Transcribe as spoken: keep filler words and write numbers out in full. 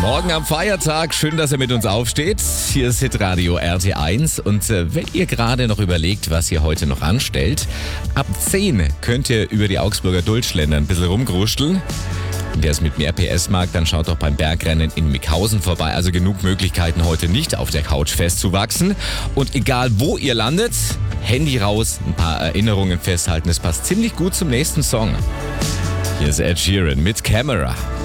Morgen am Feiertag, schön, dass ihr mit uns aufsteht. Hier ist Hitradio R T eins und äh, wenn ihr gerade noch überlegt, was ihr heute noch anstellt, ab zehn könnt ihr über die Augsburger Duldschländer ein bisschen rumgruscheln. Wer es mit mehr P S mag, dann schaut doch beim Bergrennen in Mickhausen vorbei. Also genug Möglichkeiten, heute nicht auf der Couch festzuwachsen. Und egal wo ihr landet, Handy raus, ein paar Erinnerungen festhalten. Es passt ziemlich gut zum nächsten Song. Hier ist Ed Sheeran mit Camera.